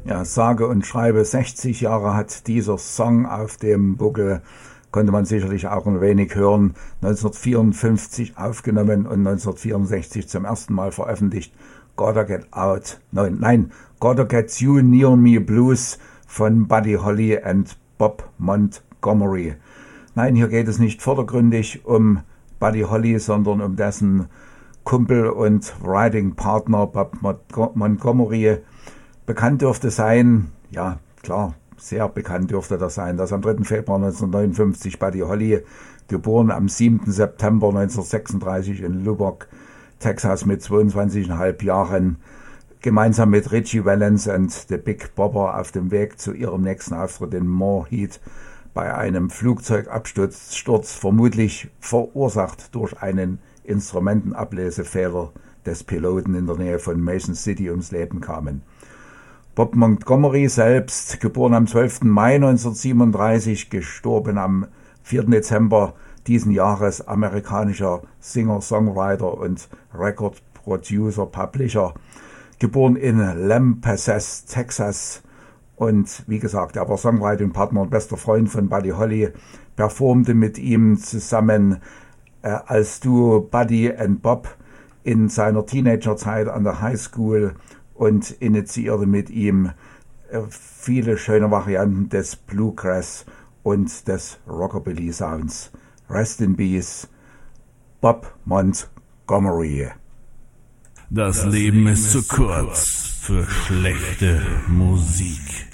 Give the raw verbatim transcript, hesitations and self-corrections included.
Ja, sage und schreibe sechzig Jahre hat dieser Song auf dem Buckel, konnte man sicherlich auch ein wenig hören. neunzehnhundertvierundfünfzig aufgenommen und neunzehnhundertvierundsechzig zum ersten Mal veröffentlicht. Gotta Get Out, nein, nein, Gotta Get You Near Me Blues von Buddy Holly und Bob Montgomery. Nein, hier geht es nicht vordergründig um Buddy Holly, sondern um dessen Kumpel und Writing-Partner Bob Montgomery. Bekannt dürfte sein, ja klar, sehr bekannt dürfte das sein, dass am dritten Februar neunzehnhundertneunundfünfzig Buddy Holly, geboren am siebten September neunzehnhundertsechsunddreißig in Lubbock, Texas mit zweiundzwanzig Komma fünf Jahren, gemeinsam mit Richie Valens und The Big Bopper auf dem Weg zu ihrem nächsten Auftritt in Moorhead bei einem Flugzeugabsturz, Sturz, vermutlich verursacht durch einen Instrumentenablesefehler des Piloten in der Nähe von Mason City ums Leben kamen. Bob Montgomery selbst, geboren am zwölften Mai neunzehnhundertsiebenunddreißig, gestorben am vierten Dezember diesen Jahres, amerikanischer Singer, Songwriter und Record Producer, Publisher, geboren in Lampasas, Texas. Und wie gesagt, er war Songwriting-Partner und bester Freund von Buddy Holly, performte mit ihm zusammen äh, als Duo Buddy and Bob in seiner Teenagerzeit an der High School und initiierte mit ihm äh, viele schöne Varianten des Bluegrass und des Rockabilly Sounds. Rest in Peace, Bob Montgomery. Das Leben ist zu kurz für schlechte Musik.